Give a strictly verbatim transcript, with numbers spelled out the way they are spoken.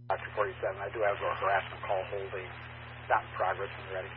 two forty-seven. I do have a harassment call holding. Not in progress and ready.